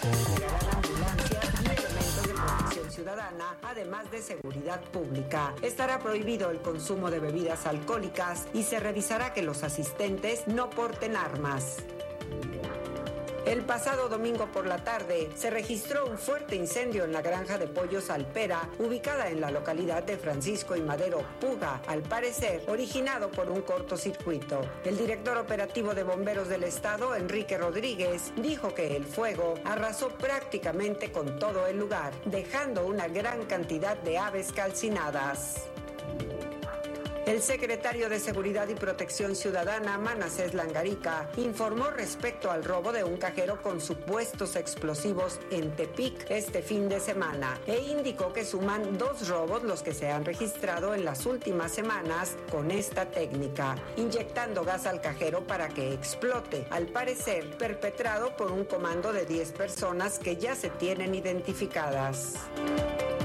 Ambulancia y elementos de protección ciudadana, además de seguridad pública. Estará prohibido el consumo de bebidas alcohólicas y se revisará que los asistentes no porten armas. El pasado domingo por la tarde se registró un fuerte incendio en la granja de pollos Alpera, ubicada en la localidad de Francisco y Madero, Puga, al parecer originado por un cortocircuito. El director operativo de bomberos del estado, Enrique Rodríguez, dijo que el fuego arrasó prácticamente con todo el lugar, dejando una gran cantidad de aves calcinadas. El secretario de Seguridad y Protección Ciudadana, Manasés Langarica, informó respecto al robo de un cajero con supuestos explosivos en Tepic este fin de semana e indicó que suman 2 robos los que se han registrado en las últimas semanas con esta técnica, inyectando gas al cajero para que explote, al parecer perpetrado por un comando de 10 personas que ya se tienen identificadas.